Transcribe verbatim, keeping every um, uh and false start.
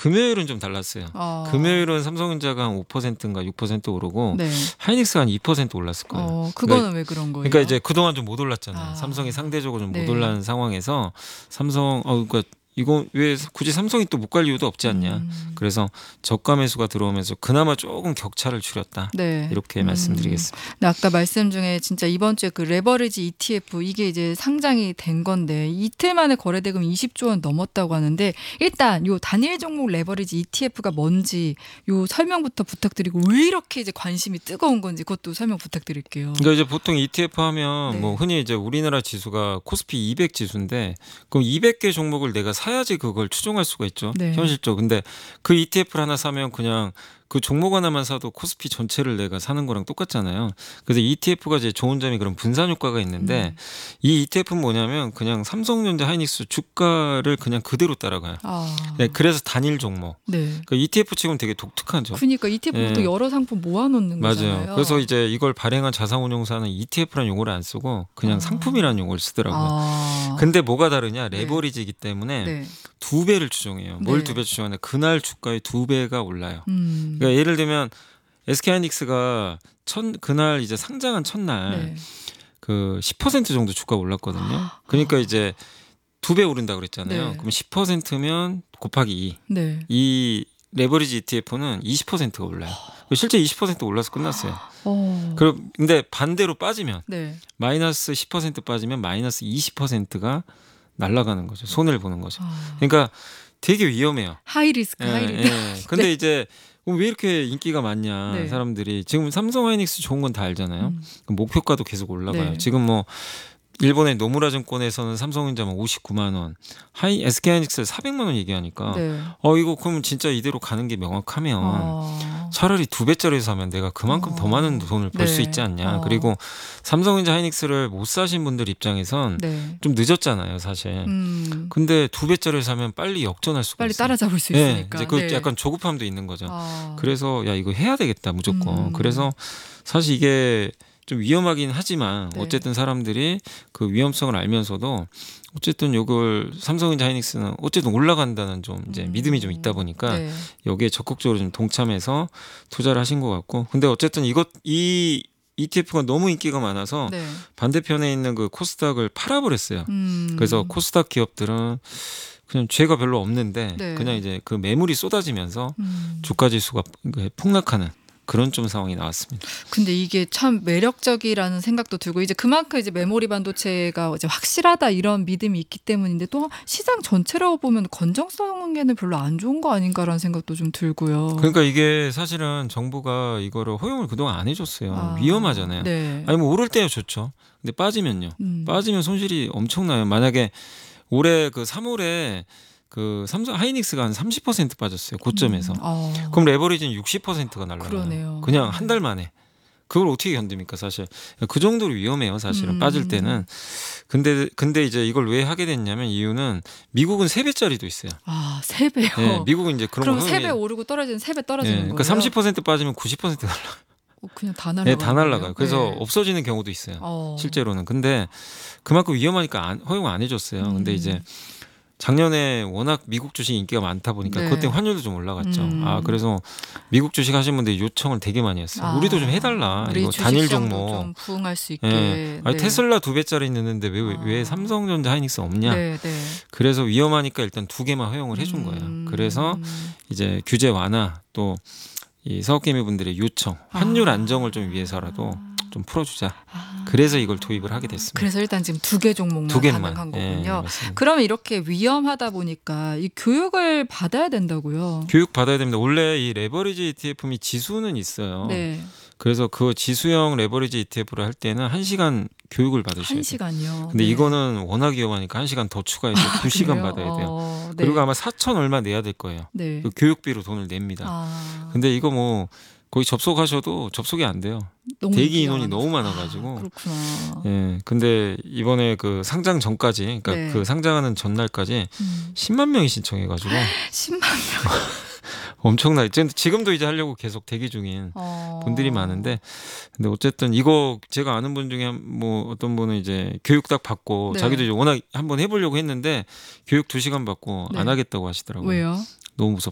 금요일은 좀 달랐어요. 어. 금요일은 삼성전자가 한 오 퍼센트인가 육 퍼센트 오르고 네. 하이닉스가 한 이 퍼센트 올랐을 거예요. 어, 그거는 그러니까, 왜 그런 거예요? 그러니까 이제 그동안 좀 못 올랐잖아요. 아. 삼성이 상대적으로 좀 못 네. 올라는 상황에서 삼성 어 그러니까 이거 왜 굳이 삼성이 또 못 갈 이유도 없지 않냐. 음. 그래서 저가 매수가 들어오면서 그나마 조금 격차를 줄였다. 네. 이렇게 음. 말씀드리겠습니다. 근데 아까 말씀 중에 진짜 이번 주에 그 레버리지 이티에프 이게 이제 상장이 된 건데 이틀 만에 거래 대금 이십조 원 넘었다고 하는데 일단 요 단일 종목 레버리지 이티에프가 뭔지 요 설명부터 부탁드리고 왜 이렇게 이제 관심이 뜨거운 건지 그것도 설명 부탁드릴게요. 그러니까 이제 보통 이티에프 하면 네. 뭐 흔히 이제 우리나라 지수가 코스피 이백 지수인데 그럼 이백 개 종목을 내가 사야지 그걸 추종할 수가 있죠. 네. 현실적으로. 근데 그 이티에프를 하나 사면 그냥 그 종목 하나만 사도 코스피 전체를 내가 사는 거랑 똑같잖아요. 그래서 이티에프가 이제 좋은 점이 그런 분산 효과가 있는데 음. 이 이티에프는 뭐냐면 그냥 삼성전자 하이닉스 주가를 그냥 그대로 따라가요. 아. 네, 그래서 단일 종목. 네. 그러니까 이티에프 치고는 되게 독특하죠. 그러니까 이티에프도 예. 여러 상품 모아놓는 거잖아요. 맞아요. 그래서 이제 이걸 발행한 자산운용사는 이티에프라는 용어를 안 쓰고 그냥 아. 상품이라는 용어를 쓰더라고요. 아. 근데 뭐가 다르냐? 네. 레버리지이기 때문에 네. 두 배를 추정해요. 뭘 네. 두 배 추정하냐? 그날 주가의 두 배가 올라요. 음. 그러니까 예를 들면 에스케이하이닉스가 첫 그날 이제 상장한 첫날 네. 그 십 퍼센트 정도 주가 올랐거든요. 그러니까 이제 두 배 오른다 그랬잖아요. 네. 그럼 십 퍼센트면 곱하기 이. 네. 이 레버리지 이티에프는 이십 퍼센트가 올라요. 실제 이십 퍼센트 올라서 끝났어요. 어. 그럼 근데 반대로 빠지면 네. 마이너스 십 퍼센트 빠지면 마이너스 이십 퍼센트가 날아가는 거죠. 손해를 보는 거죠. 아. 그러니까 되게 위험해요. 하이 리스크, 예, 하이 리스크. 예. 근데 이제 왜 이렇게 인기가 많냐 네. 사람들이 지금 삼성 하이닉스 좋은 건 다 알잖아요. 음. 목표가도 계속 올라가요. 네. 지금 뭐 일본의 노무라 증권에서는 삼성전자만 오십구만 원, 하이 에스케이하이닉스 사백만 원 얘기하니까 네. 어 이거 그럼 진짜 이대로 가는 게 명확하면 어. 차라리 두 배짜리 사면 내가 그만큼 어. 더 많은 돈을 벌 수 네. 있지 않냐. 어. 그리고 삼성전자 하이닉스를 못 사신 분들 입장에선 네. 좀 늦었잖아요, 사실. 음. 근데 두 배짜리 사면 빨리 역전할 수가 빨리 있어요. 따라잡을 수 네, 있으니까. 이제 그 네. 약간 조급함도 있는 거죠. 아. 그래서 야 이거 해야 되겠다 무조건. 음. 그래서 사실 이게 좀 위험하긴 하지만 네. 어쨌든 사람들이 그 위험성을 알면서도 어쨌든 이걸 삼성전자 하이닉스는 어쨌든 올라간다는 좀 이제 음. 믿음이 좀 있다 보니까 네. 여기에 적극적으로 좀 동참해서 투자를 하신 것 같고 근데 어쨌든 이것 이 이티에프가 너무 인기가 많아서 네. 반대편에 있는 그 코스닥을 팔아버렸어요. 음. 그래서 코스닥 기업들은 그냥 죄가 별로 없는데 네. 그냥 이제 그 매물이 쏟아지면서 음. 주가 지수가 폭락하는 그런 좀 상황이 나왔습니다. 근데 이게 참 매력적이라는 생각도 들고 이제 그만큼 이제 메모리 반도체가 이제 확실하다 이런 믿음이 있기 때문인데 또 시장 전체로 보면 건전성에는 별로 안 좋은 거 아닌가라는 생각도 좀 들고요. 그러니까 이게 사실은 정부가 이거를 허용을 그동안 안 해줬어요. 아. 위험하잖아요. 네. 아니 뭐 오를 때야 좋죠. 근데 빠지면요. 음. 빠지면 손실이 엄청나요. 만약에 올해 그 삼월에 그 삼성 하이닉스가 한 삼십 퍼센트 빠졌어요. 고점에서. 음. 어. 그럼 레버리지는 육십 퍼센트가 날라가요. 그러네요. 그냥 한 달 만에. 그걸 어떻게 견딥니까 사실. 그 정도로 위험해요 사실은 음. 빠질 때는. 근데 근데 이제 이걸 왜 하게 됐냐면 이유는 미국은 세 배짜리도 있어요. 아, 세 배요. 네, 미국은 이제 그런 그럼 거 세 배 허용해요. 오르고 떨어지는 세 배 네, 떨어지는 거예요. 그러니까 삼십 퍼센트 빠지면 구십 퍼센트 날라가요. 어, 그냥 다 날아가요. 네, 다 날라가요. 그래서 없어지는 경우도 있어요. 어. 실제로는. 근데 그만큼 위험하니까 안, 허용 안 해줬어요. 근데 음. 이제 작년에 워낙 미국 주식 인기가 많다 보니까 네. 그것 때문에 환율도 좀 올라갔죠. 음. 아 그래서 미국 주식 하신 분들이 요청을 되게 많이 했어요. 아, 우리도 좀 해달라. 우리 이거 주식 단일 시장도 종목. 좀 부응할 수 있게. 예. 아니, 네. 테슬라 두 배짜리 있는데 왜, 왜, 왜 아. 삼성전자 하이닉스 없냐. 네, 네. 그래서 위험하니까 일단 두 개만 허용을 해준 음. 거예요. 그래서 이제 규제 완화 또 이 사업개미분들의 요청, 환율 아. 안정을 좀 위해서라도 좀 풀어주자. 아. 그래서 이걸 도입을 하게 됐습니다. 그래서 일단 지금 두 개 종목만 두 개만. 가능한 예, 거군요. 맞습니다. 그러면 이렇게 위험하다 보니까 이 교육을 받아야 된다고요. 교육 받아야 됩니다. 원래 이 레버리지 이티에프 및 지수는 있어요. 네. 그래서 그 지수형 레버리지 이티에프를 할 때는 한 시간 교육을 받으셔야 돼요. 한 시간이요. 근데 네. 이거는 워낙 위험하니까 한 시간 더 추가해서 두 시간 그래요? 받아야 돼요. 어, 네. 그리고 아마 사천 얼마 내야 될 거예요. 네. 그 교육비로 돈을 냅니다. 아, 근데 이거 뭐 거의 접속하셔도 접속이 안 돼요. 너무 대기 인기가 인원이 너무 많아서. 많아가지고. 아, 그렇구나. 예. 근데 이번에 그 상장 전까지, 그러니까 네. 그 상장하는 전날까지 음. 십만 명이 신청해가지고 십만 명. 엄청나게. 지금- 지금도 이제 하려고 계속 대기 중인 어. 분들이 많은데, 근데 어쨌든 이거 제가 아는 분 중에 한- 뭐 어떤 분은 이제 교육 딱 받고 네. 자기도 이제 워낙 한번 해보려고 했는데 교육 두 시간 받고 네. 안 하겠다고 하시더라고요. 왜요? 너무 무섭다.